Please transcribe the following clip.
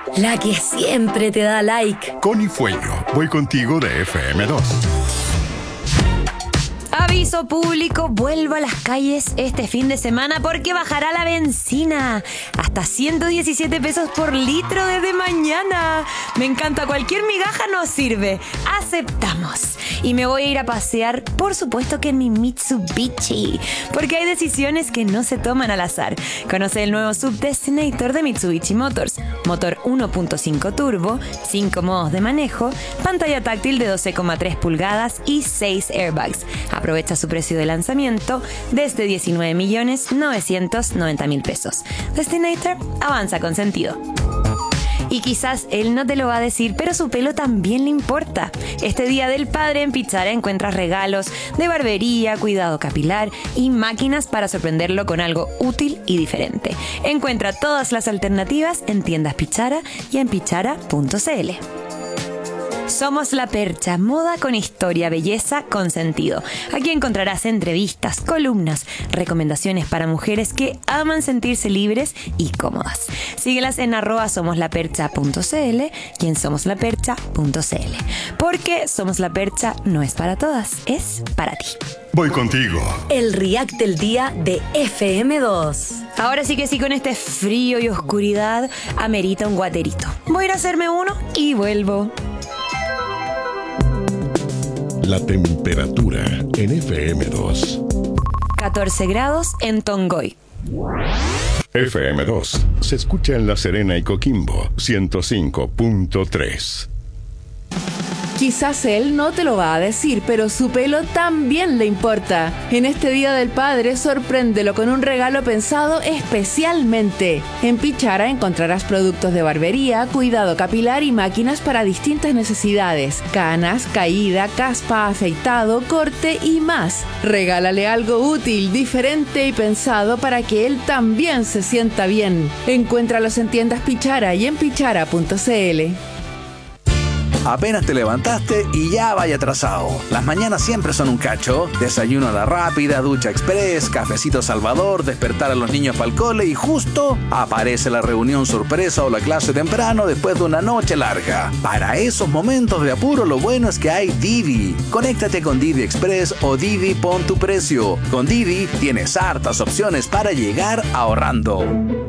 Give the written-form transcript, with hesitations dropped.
La que siempre te da like. Connie Fueño, voy contigo de FM2. Aviso público, vuelvo a las calles este fin de semana porque bajará la benzina. Hasta 117 pesos por litro desde mañana. Me encanta, cualquier migaja nos sirve. Aceptamos. Y me voy a ir a pasear, por supuesto que en mi Mitsubishi. Porque hay decisiones que no se toman al azar. Conoce el nuevo Sub Destinator de Mitsubishi Motors. Motor 1.5 turbo, 5 modos de manejo, pantalla táctil de 12,3 pulgadas y 6 airbags. Aprovecha su precio de lanzamiento desde 19.990.000 pesos. Destinator avanza con sentido. Y quizás él no te lo va a decir, pero su pelo también le importa. Este Día del Padre en Pichara encuentras regalos de barbería, cuidado capilar y máquinas para sorprenderlo con algo útil y diferente. Encuentra todas las alternativas en tiendas Pichara y en pichara.cl. Somos La Percha, moda con historia, belleza con sentido. Aquí encontrarás entrevistas, columnas, recomendaciones para mujeres que aman sentirse libres y cómodas. Síguelas en @somoslapercha.cl y en somoslapercha.cl. Porque Somos La Percha no es para todas, es para ti. Voy contigo. El React del día de FM2. Ahora sí que sí, con este frío y oscuridad amerita un guaterito. Voy a ir a hacerme uno y vuelvo. La temperatura en FM2. 14 grados en Tongoy. FM2 se escucha en La Serena y Coquimbo 105.3. Quizás él no te lo va a decir, pero su pelo también le importa. En este Día del Padre, sorpréndelo con un regalo pensado especialmente. En Pichara encontrarás productos de barbería, cuidado capilar y máquinas para distintas necesidades. Canas, caída, caspa, afeitado, corte y más. Regálale algo útil, diferente y pensado para que él también se sienta bien. Encuéntralos en tiendas Pichara y en pichara.cl. Apenas te levantaste y ya vaya atrasado. Las mañanas siempre son un cacho. Desayuno a la rápida, ducha express, cafecito Salvador, despertar a los niños para el cole y justo aparece la reunión sorpresa o la clase temprano después de una noche larga. Para esos momentos de apuro, lo bueno es que hay Didi. Conéctate con Didi Express o Didi Pon tu Precio. Con Didi tienes hartas opciones para llegar ahorrando.